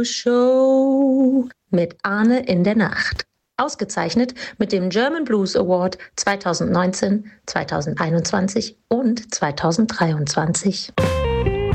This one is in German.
Show mit Arne in der Nacht. Ausgezeichnet mit dem German Blues Award 2019, 2021 und 2023.